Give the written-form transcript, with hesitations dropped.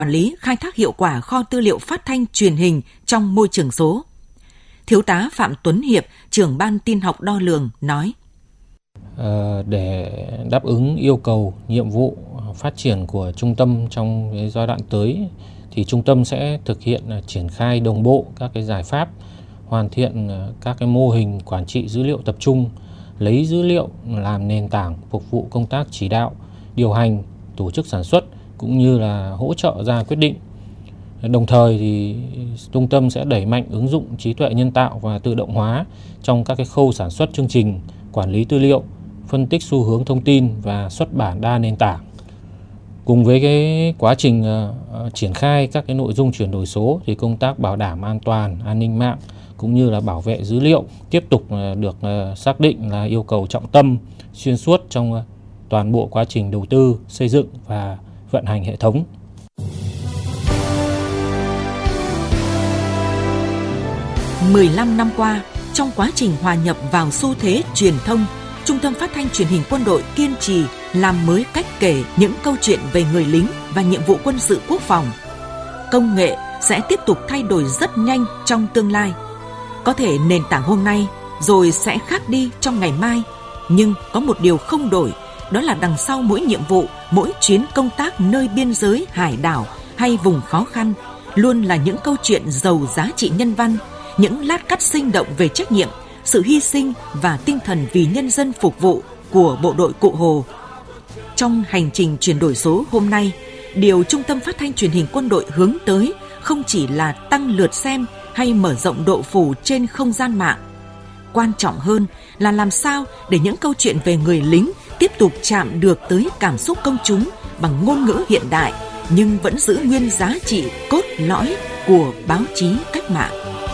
quản lý khai thác hiệu quả kho tư liệu phát thanh truyền hình trong môi trường số. Thiếu tá Phạm Tuấn Hiệp, trưởng ban tin học đo lường nói: Để đáp ứng yêu cầu, nhiệm vụ phát triển của trung tâm trong cái giai đoạn tới thì trung tâm sẽ thực hiện triển khai đồng bộ các cái giải pháp, hoàn thiện các cái mô hình quản trị dữ liệu tập trung, lấy dữ liệu làm nền tảng phục vụ công tác chỉ đạo, điều hành, tổ chức sản xuất cũng như là hỗ trợ ra quyết định. Đồng thời thì trung tâm sẽ đẩy mạnh ứng dụng trí tuệ nhân tạo và tự động hóa trong các cái khâu sản xuất chương trình, quản lý tư liệu, phân tích xu hướng thông tin và xuất bản đa nền tảng. Cùng với cái quá trình triển khai các cái nội dung chuyển đổi số thì công tác bảo đảm an toàn, an ninh mạng cũng như là bảo vệ dữ liệu tiếp tục được xác định là yêu cầu trọng tâm xuyên suốt trong toàn bộ quá trình đầu tư, xây dựng và vận hành hệ thống. Mười 15 năm qua, trong quá trình hòa nhập vào xu thế truyền thông, Trung tâm Phát thanh Truyền hình Quân đội kiên trì làm mới cách kể những câu chuyện về người lính và nhiệm vụ quân sự quốc phòng. Công nghệ sẽ tiếp tục thay đổi rất nhanh trong tương lai. Có thể nền tảng hôm nay rồi sẽ khác đi trong ngày mai, nhưng có một điều không đổi, đó là đằng sau mỗi nhiệm vụ, mỗi chuyến công tác nơi biên giới, hải đảo hay vùng khó khăn, luôn là những câu chuyện giàu giá trị nhân văn, những lát cắt sinh động về trách nhiệm, sự hy sinh và tinh thần vì nhân dân phục vụ của bộ đội Cụ Hồ. Trong hành trình chuyển đổi số hôm nay, điều Trung tâm Phát thanh Truyền hình Quân đội hướng tới không chỉ là tăng lượt xem hay mở rộng độ phủ trên không gian mạng. Quan trọng hơn là làm sao để những câu chuyện về người lính tiếp tục chạm được tới cảm xúc công chúng bằng ngôn ngữ hiện đại, nhưng vẫn giữ nguyên giá trị cốt lõi của báo chí cách mạng.